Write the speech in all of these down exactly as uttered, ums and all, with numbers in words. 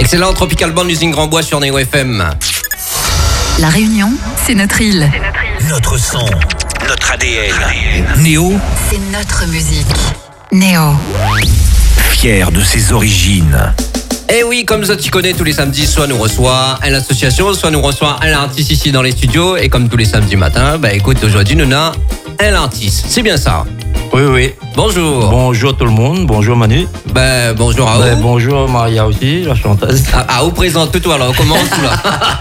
Excellent, Tropical Band usine Grand-Bois sur Néo F M. La Réunion, c'est notre île. C'est notre île. Notre son, notre A D N. Néo, c'est notre musique. Néo. Fier de ses origines. Et oui, comme ça tu connais, tous les samedis, soit nous reçoit à l'association, soit nous reçoit un artiste ici dans les studios. Et comme tous les samedis matin, bah écoute, aujourd'hui nous avons un artiste. C'est bien ça? Oui, oui. Bonjour. Bonjour tout le monde. Bonjour Manu. Ben, bonjour à Ben, vous. bonjour Maria aussi, la chanteuse. Ah, ah, vous présente tout, alors on commence là.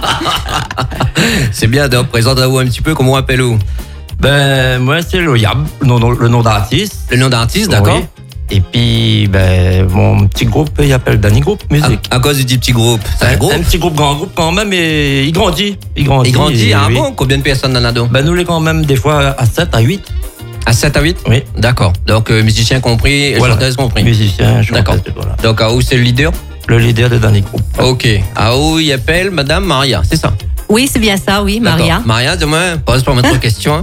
C'est bien, donc présente à vous un petit peu, comment on appelle-vous? Ben, moi c'est le Yab, le nom, le nom d'artiste. Le nom d'artiste, d'accord. Oui. Et puis, ben, mon petit groupe, il appelle Danny Group Musique. À, à cause du dit petit groupe. C'est un, un, groupe un petit groupe, grand groupe quand même, et il grandit. Il grandit. Il grandit, et, ah oui. bon? Combien de personnes dans l'ado? Ben, nous les quand même des fois à sept, à huit. À sept à huit? Oui. D'accord. Donc, euh, musicien compris et Voilà. chanteuse compris. Musicien, chanteuse. D'accord. Voilà. Donc, à où c'est le leader? Le leader de Danny Group. Ok. À où il appelle Madame Maria, c'est ça? Oui, c'est bien ça, oui, Maria. D'accord. Maria, demain, pose pas votre question. Hein.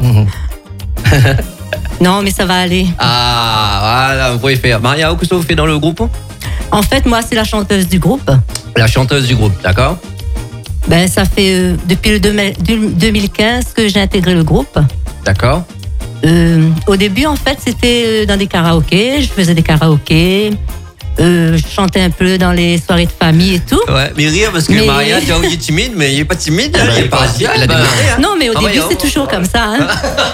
Mhm. Non, mais ça va aller. Ah, voilà, vous pouvez faire. Maria, qu'est-ce que vous faites dans le groupe? En fait, moi, c'est la chanteuse du groupe. La chanteuse du groupe, d'accord? Ben, ça fait euh, depuis le deux mille quinze que j'ai intégré le groupe. D'accord. Euh, au début, en fait, c'était euh, dans des karaokés. Je faisais des karaokés. Euh, je chantais un peu dans les soirées de famille et tout. Ouais, mais rire parce que Mais- Maria, tu vois, il est timide, mais il est pas timide. hein, bah, il est pas il est pas- elle a bah, démarré, hein. Non, mais au Ah ouais, début, oh. c'est toujours comme ça. Hein.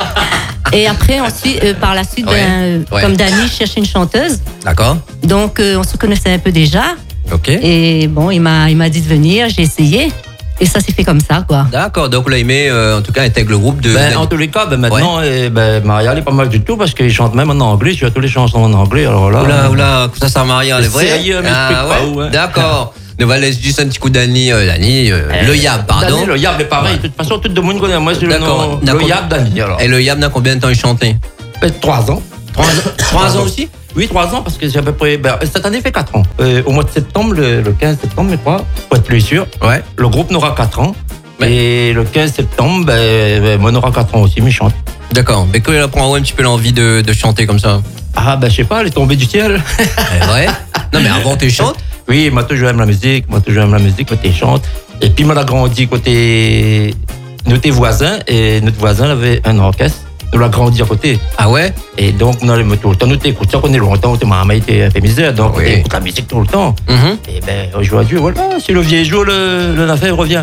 Et après, ensuite, euh, par la suite, Ouais, ben, euh, ouais. comme Dani cherchait une chanteuse, D'accord. donc euh, on se connaissait un peu déjà. Ok. Et bon, il m'a, il m'a dit de venir, j'ai essayé. Et ça s'est fait comme ça, quoi. D'accord, donc là, il met, euh, en tout cas, intègre le groupe de. Ben, de- en tous les cas, ben, maintenant, eh, ben, Maria, elle est pas mal du tout parce qu'il chante même en anglais. Tu as toutes les chansons en anglais. Alors là, Oula, oula, ça, ça Maria, elle est vraie. Sérieux, mais Ah, explique pas ouais. où, hein. D'accord. Nous va laisser juste un petit coup d'Annie, euh, Dani, euh, le Yab, pardon. Dani, le Yab est pareil. De toute façon, tout le monde connaît. Moi, c'est le D'accord, nom. d'accord. Le Yab Dani. Alors. Et le Yab, dans combien de temps il chantait? Peut-être trois ans. Trois ans, trois ans aussi? Oui, trois ans parce que j'ai à peu près. Ben, cette année, il fait quatre ans. Euh, au mois de septembre, le, le quinze septembre, je crois, pour être plus sûr, Ouais. le groupe n'aura quatre ans. Ouais. Et le quinze septembre, ben, ben, moi, on aura quatre ans aussi, mais je chante. D'accord. Mais quand il apprend un petit peu l'envie de, de chanter comme ça? Ah, ben, je sais pas, elle est tombée du ciel. C'est vrai? Non, mais avant, tu chantes? Oui, moi, toujours aime la musique. Moi, toujours aime la musique, côté chante. Et puis, moi, on a grandi côté. Notre voisin, et notre voisin avait un orchestre. Nous l'a grandi à côté. Ah ouais? Et donc, on allait tout le temps, nous t'écoutons, ça connaît longtemps, ma maman était fait misère, donc Oui. on écoute la musique tout le temps. Mhm. Et ben, je vois Dieu, voilà, si le vieil joue, le, le affaire revient.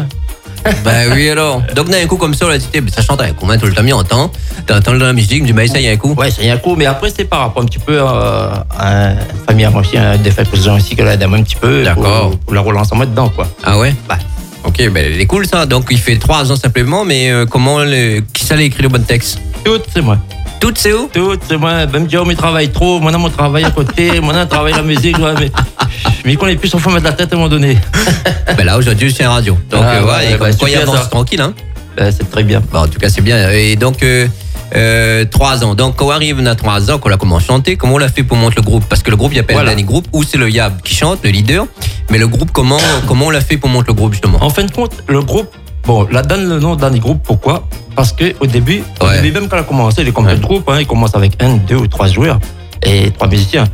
Ben oui, alors. Donc, d'un coup, comme ça, on a dit, eh, ben, ça chante avec combien tout le temps, on entend. T'entends de la musique, tu dis, ben, ça y a un coup. Ouais, c'est un coup, mais après, c'est par rapport un petit peu euh, à une famille à moi aussi, un défait cousin aussi, qu'elle aide un petit peu. D'accord. Pour, pour la relance en mode dedans, quoi. Ah ouais? Bah. Ok, ben, elle est cool ça. Donc, il fait trois ans simplement, mais euh, comment, le... qui ça l'a écrit le bon texte? Tout, c'est moi. Tout, c'est où? Tout, c'est moi. Ben, me dire, oh, mais il travaille trop, moi, mon travail à côté, moi, on travaille la musique, ouais, mais. Mais qu'on est plus sur fond de la tête à un moment donné. Ben là, aujourd'hui, c'est un radio. Donc, Ah euh, ouais, ouais, et bah, comme quoi, il super, avance ça. tranquille, hein? Ben, c'est très bien. Bon, en tout cas, c'est bien. Et donc, euh, euh, trois ans. Donc, quand on arrive à trois ans, qu'on a commencé à chanter, comment on l'a fait pour monter le groupe? Parce que le groupe, il appelle Voilà. Danny Group, ou c'est le Yab qui chante, le leader. Mais le groupe, comment, comment on l'a fait pour monter le groupe, justement? En fin de compte, le groupe, bon, là donne le nom Danny Group, pourquoi? Parce qu'au début, au Ouais. début, même quand elle a commencé, il est comme Ouais. le groupe, hein, il commence avec un, deux ou trois joueurs et trois musiciens.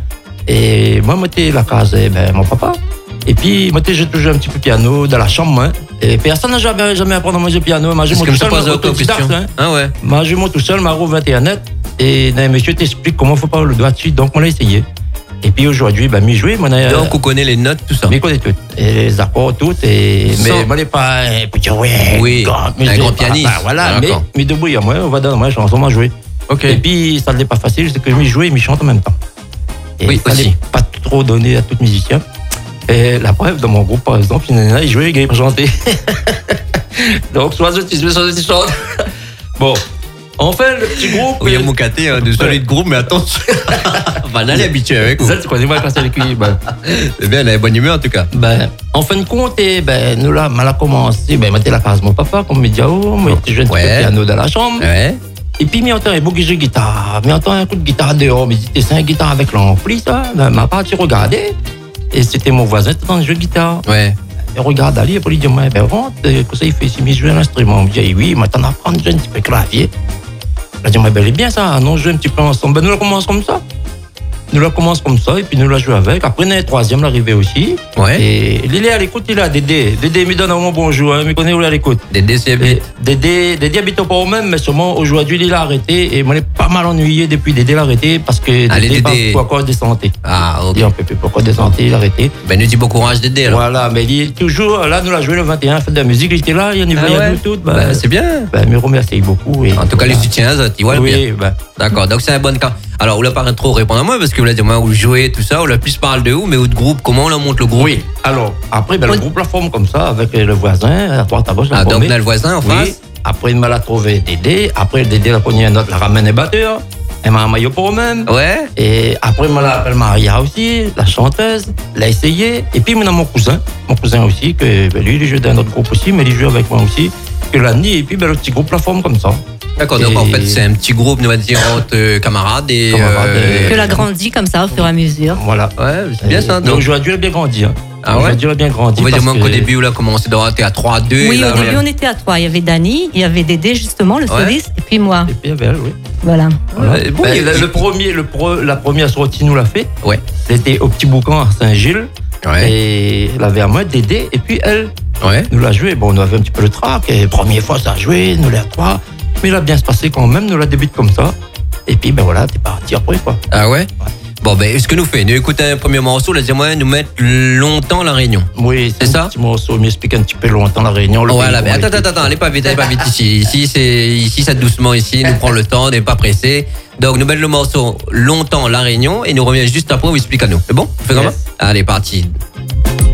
Et moi, moi, j'étais la case, eh ben, mon papa. Et puis, moi, j'ai toujours un petit peu piano dans la chambre, hein. Et personne n'a jamais, jamais appris à manger le piano. Moi, j'ai Est-ce mon que tout je me seul, pose moi, autre autodidacte, question? hein. Ah ouais. Moi, j'ai moi tout seul, ma roue vingt et un net. Et un monsieur t'explique comment il faut pas le doigt dessus. Donc, on l'a essayé. Et puis aujourd'hui, ben, m'y jouer, mon Donc, on connaît les notes, tout ça. mais connaît tout. Et les accords, tout. Et, Sans- mais moi, je pas un petit ouais, Oui, grand, un je grand dis pas, pianiste. bah, voilà, Ah, mais, d'accord. mais debout, il y a moi, on va dans ma chanson, on va jouer. Ok. Et puis, ça n'est pas facile, c'est que je m'y joue et je m'y chante en même temps. Et Oui, ça aussi. n'est pas trop donné à tout musicien. Et la preuve, dans mon groupe, par exemple, il y en a, il jouait, il pour chanter. Donc, soit je dis, soit je chante. Bon. On fait le petit groupe. Oui, il y a mon caté hein, de solide groupe, mais attention. Bah, on est habitué avec. Ça, tu connais moi quand c'est les cuits. Ben, C'est bien, elle a la bonne humeur en tout cas. ben, en fin de compte, eh, ben, nous là, mal a commencé. Ben, mettez la case mon papa, comme me dit, oh, moi, je joue un petit peu Ouais. de piano dans la chambre. Ouais. Et puis, m'y entend un beau jeu de guitare. M'y entend un coup de guitare dehors. Mais c'était c'est un guitare avec l'ampli, ça. Ben, ma partie regardait. Et c'était mon voisin, c'était dans le jeu de guitare. Ouais. Il regarde Ali, et puis il dit, ben, rentre. Et comme ça, il fait, il me joue un instrument. Il me dit, oui, maintenant, apprendre à jouer un petit peu clavier. Il a dit, ben, elle est bien ça, non, joue un petit peu ensemble. Ben, nous, on commence comme ça. nous la commence comme ça, et puis nous la jouons avec. Après, on a un troisième, l'arrivée aussi. Ouais. Et il est à l'écoute, il a Dédé. Dédé me donne un bon bonjour, hein, me connaît où il est à l'écoute. Dédé, c'est bien. Et Dédé, Dédé habite pas au même, mais seulement aujourd'hui, il a arrêté. Et moi, j'ai pas mal ennuyé depuis Dédé l'a arrêté parce que Allez, Dédé, Dédé. pas encore de santé. Ah, ok. Il on peut plus pourquoi de santé, il a arrêté. Ben, nous dis bon courage Dédé, alors. Voilà, mais il est toujours là, nous l'a joué le vingt et un, fait de la musique, il était là, il y a une Ah il y a ouais. Bluetooth. Ben, Ben, c'est bien. ben, me remercie beaucoup. Et En tout cas, les voilà. soutiens, ça, tu vois le bien. Oui, ben. D'accord, donc c'est un bon cas. Alors, on l'a pas trop répondre à moi parce que vous l'avez dit, moi, où jouer, tout ça, on l'a plus parlé de où, mais où de groupe, comment on la monte le groupe? Oui, alors, après, ben, le groupe la forme comme ça, avec le voisin, à droite, à gauche, la Ah, donc formé. on a le voisin en Oui. face. Après, il m'a la trouvé Dédé. Après, Dédé l'a connu un autre, la ramène les batteurs. Elle m'a un maillot pour eux-mêmes. Ouais. Et après, il m'a l'appelle Maria aussi, la chanteuse. L'a essayé. Et puis, il a mon cousin. Mon cousin aussi, que ben, lui, il joue dans un autre groupe aussi, mais il joue avec moi aussi. Que l'a mis. Et puis, ben, le petit groupe la forme comme ça. D'accord, donc Et- en fait, c'est un petit groupe, on va dire, entre euh, camarades et. Camarades euh, Que la grandit comme ça au fur et à mesure. Voilà. Ouais, c'est bien ça. Mais Donc, aujourd'hui, il a bien grandi. Hein. Ah ouais? Aujourd'hui, il a bien grandi. on va dire parce moins qu'au que- début, on a commencé à être à trois à deux. Oui, là, au début, voilà. on était à trois. Il y avait Dani, il y avait Dédé, justement, le Ouais. soliste, et puis moi. Et puis, il y avait elle, oui. Voilà. Voilà. Ouais, bon, Ben, il- le, il- le premier, le pro- la première sortie nous l'a fait. Ouais. C'était au Petit Boucan à Saint-Gilles. Ouais. Et elle avait à moi Dédé. Et puis elle Ouais. nous l'a joué. Bon, on avait un petit peu le trac. Et première fois, ça a joué. Nous l'a trois. Mais il a bien se passé quand même. Nous la débute comme ça. Et puis, ben voilà, t'es parti après, quoi. Ah ouais? Bon, ben, ce que nous fait, nous écoutons un premier morceau, là, dis-moi, nous mettre longtemps la réunion. Oui, C'est ça? Un petit morceau. Il m'explique un petit peu longtemps la réunion. le Voilà, pays mais qu'on attends, était. attends, attends, allez pas vite, allez pas vite ici. Ici, c'est, ici, ça doucement ici, nous prend le temps, on n'est pas pressé. Donc, nous mettons le morceau longtemps la réunion et nous revient juste après, on vous explique à nous. C'est bon? On fait comme Yes. ça? Allez, parti.